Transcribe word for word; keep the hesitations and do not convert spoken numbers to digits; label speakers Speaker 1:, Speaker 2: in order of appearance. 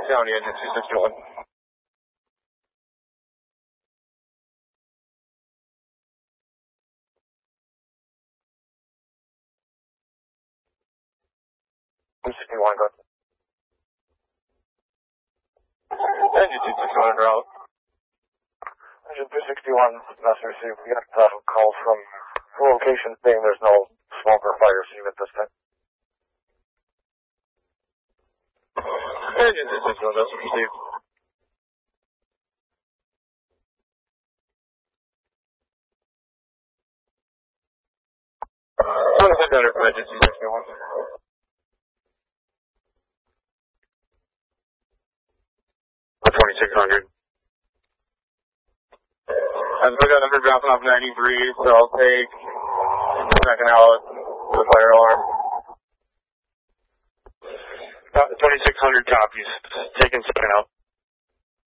Speaker 1: County, engine two sixty-one. two sixty-one, go ahead. Engine two sixty-one, route. Engine two sixty-one, message received. We got a call from the location saying there's no smoke or fire seen at this time. Engine two sixty-one, message received. twenty-six hundred from engine two sixty-one. twenty-six hundred. I've got a number dropping off ninety-three, so I'll take a second out the fire alarm. Uh, twenty-six hundred copies. Taking second out.